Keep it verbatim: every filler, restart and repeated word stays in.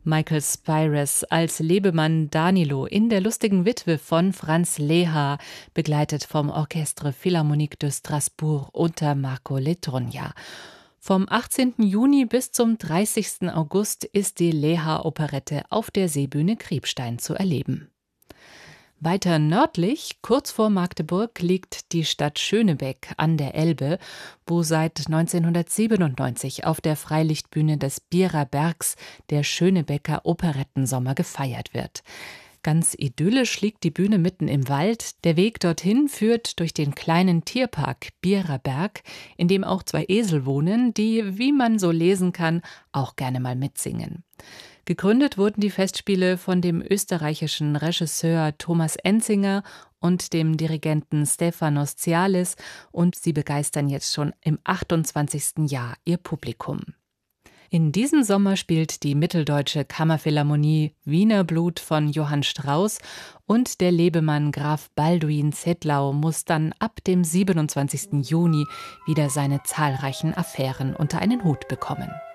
Michael Spyres als Lebemann Danilo in Der lustigen Witwe von Franz Lehár, begleitet vom Orchestre Philharmonique de Strasbourg unter Marco Letogna. Vom achtzehnten Juni bis zum dreißigsten August ist die Lehár-Operette auf der Seebühne Kriebstein zu erleben. Weiter nördlich, kurz vor Magdeburg, liegt die Stadt Schönebeck an der Elbe, wo seit neunzehnhundertsiebenundneunzig auf der Freilichtbühne des Bierer Bergs der Schönebecker Operettensommer gefeiert wird. Ganz idyllisch liegt die Bühne mitten im Wald. Der Weg dorthin führt durch den kleinen Tierpark Bierer Berg, in dem auch zwei Esel wohnen, die, wie man so lesen kann, auch gerne mal mitsingen. Gegründet wurden die Festspiele von dem österreichischen Regisseur Thomas Enzinger und dem Dirigenten Stefanos Tsialis und sie begeistern jetzt schon im achtundzwanzigsten Jahr ihr Publikum. In diesem Sommer spielt die Mitteldeutsche Kammerphilharmonie Wiener Blut von Johann Strauss und der Lebemann Graf Balduin Zetlau muss dann ab dem siebenundzwanzigsten Juni wieder seine zahlreichen Affären unter einen Hut bekommen.